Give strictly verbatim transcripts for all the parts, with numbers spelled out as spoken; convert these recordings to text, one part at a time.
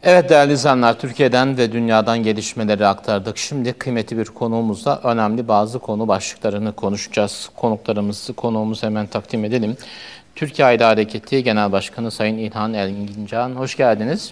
Evet değerli izleyenler, Türkiye'den ve dünyadan gelişmeleri aktardık. Şimdi kıymetli bir konuğumuzla önemli bazı konu başlıklarını konuşacağız. Konuklarımızı, konuğumuzu hemen takdim edelim. Türkiye Aile Hareketi Genel Başkanı Sayın İlhan Ergincan, hoş geldiniz.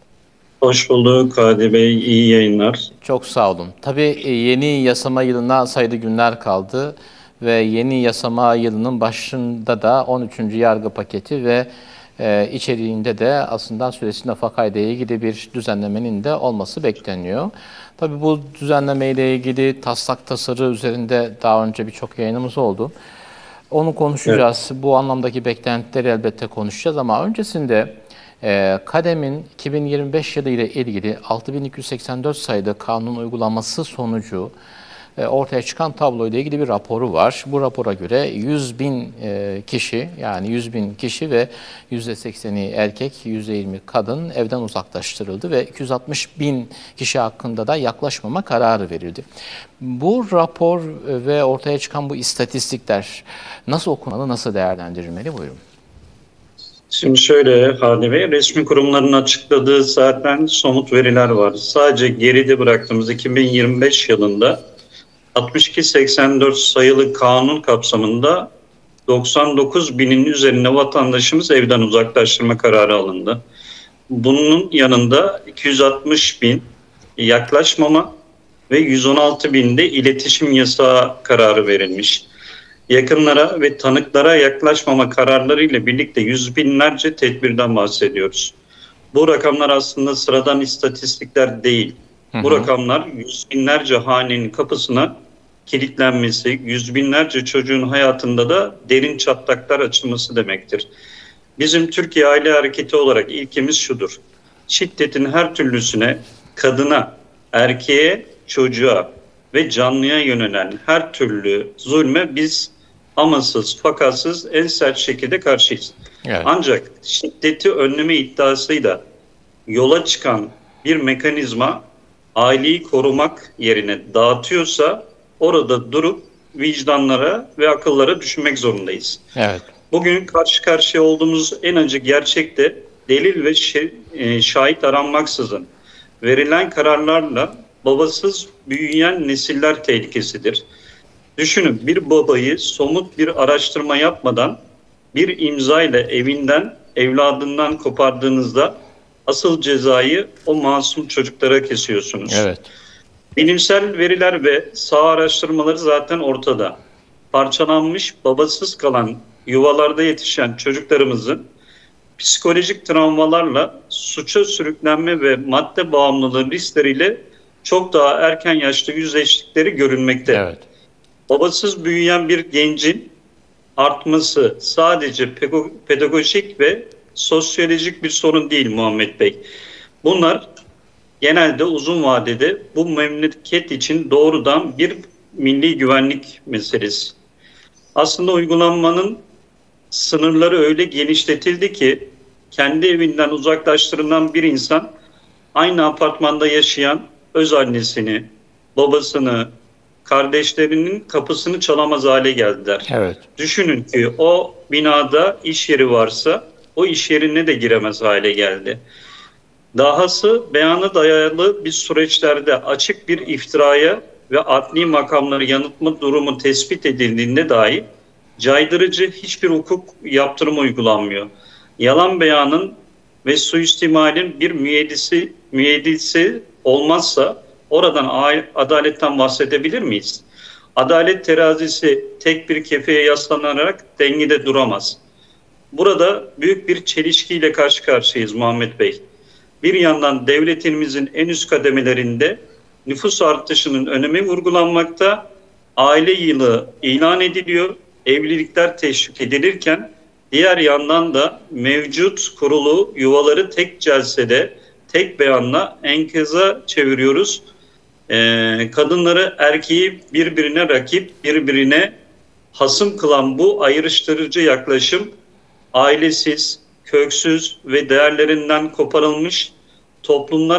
Hoş bulduk Hadi Bey, iyi yayınlar. Çok sağ olun. Tabii yeni yasama yılına sayılı günler kaldı ve yeni yasama yılının başında da on üçüncü yargı paketi ve e, içeriğinde de aslında süresi nafaka ile ilgili bir düzenlemenin de olması bekleniyor. Tabii bu düzenleme ile ilgili taslak tasarı üzerinde daha önce birçok yayınımız oldu. Onu konuşacağız. Evet. Bu anlamdaki beklentileri elbette konuşacağız ama öncesinde e, KADEM'in iki bin yirmi beş yılı ile ilgili altı bin iki yüz seksen dört sayılı kanun uygulaması sonucu e, ortaya çıkan tablo ile ilgili bir raporu var. Bu rapora göre yüz bin e, kişi, yani yüz bin kişi ve yüzde sekseni erkek, yüzde yirmi kadın evden uzaklaştırıldı ve iki yüz altmış bin kişi hakkında da yaklaşmama kararı verildi. Bu rapor ve ortaya çıkan bu istatistikler nasıl okunmalı, nasıl değerlendirilmeli? Buyurun. Şimdi şöyle Hadi Bey, resmi kurumların açıkladığı zaten somut veriler var. Sadece geride bıraktığımız iki bin yirmi beş yılında altmış iki seksen dört sayılı kanun kapsamında doksan dokuz binin üzerinde vatandaşımız evden uzaklaştırma kararı alındı. Bunun yanında iki yüz altmış bin yaklaşmama ve yüz on altı binde iletişim yasağı kararı verilmiş. Yakınlara ve tanıklara yaklaşmama kararları ile birlikte yüz binlerce tedbirden bahsediyoruz. Bu rakamlar aslında sıradan istatistikler değil. Hı hı. Bu rakamlar yüz binlerce hanenin kapısına kilitlenmesi, yüz binlerce çocuğun hayatında da derin çatlaklar açılması demektir. Bizim Türkiye Aile Hareketi olarak ilkemiz şudur: şiddetin her türlüsüne, kadına, erkeğe, çocuğa ve canlıya yönelen her türlü zulme biz amasız, fakatsız, en sert şekilde karşıyız. Evet. Ancak şiddeti önleme iddiasıyla yola çıkan bir mekanizma aileyi korumak yerine dağıtıyorsa orada durup vicdanlara ve akıllara düşünmek zorundayız. Evet. Bugün karşı karşıya olduğumuz en acı gerçek de delil ve şahit aranmaksızın verilen kararlarla babasız büyüyen nesiller tehlikesidir. Düşünün, bir babayı somut bir araştırma yapmadan bir imza ile evinden, evladından kopardığınızda asıl cezayı o masum çocuklara kesiyorsunuz. Evet. Bilimsel veriler ve saha araştırmaları zaten ortada. Parçalanmış, babasız kalan yuvalarda yetişen çocuklarımızın psikolojik travmalarla suça sürüklenme ve madde bağımlılığı riskleriyle çok daha erken yaşta yüzleştikleri görülmekte. Evet. Babasız büyüyen bir gencin artması sadece pedagojik ve sosyolojik bir sorun değil Muhammed Bey. Bunlar genelde uzun vadede bu memleket için doğrudan bir milli güvenlik meselesi. Aslında uygulanmanın sınırları öyle genişletildi ki kendi evinden uzaklaştırılan bir insan aynı apartmanda yaşayan öz annesini, babasını, kardeşlerinin kapısını çalamaz hale geldiler. Evet. Düşünün ki o binada iş yeri varsa o iş yerine de giremez hale geldi. Dahası beyana dayalı bir süreçlerde açık bir iftiraya ve adli makamları yanıltma durumu tespit edildiğinde dahi caydırıcı hiçbir hukuk yaptırımı uygulanmıyor. Yalan beyanın ve suistimalin bir müeyyidesi, müeyyidesi olmazsa oradan adaletten bahsedebilir miyiz? Adalet terazisi tek bir kefeye yaslanarak dengede duramaz. Burada büyük bir çelişkiyle karşı karşıyayız Muhammed Bey. Bir yandan devletimizin en üst kademelerinde nüfus artışının önemi vurgulanmakta, aile yılı ilan ediliyor, evlilikler teşvik edilirken diğer yandan da mevcut kurulu yuvaları tek celsede, tek beyanla enkaza çeviriyoruz. Ee, kadınları, erkeği birbirine rakip, birbirine hasım kılan bu ayrıştırıcı yaklaşım ailesiz, köksüz ve değerlerinden koparılmış toplumlar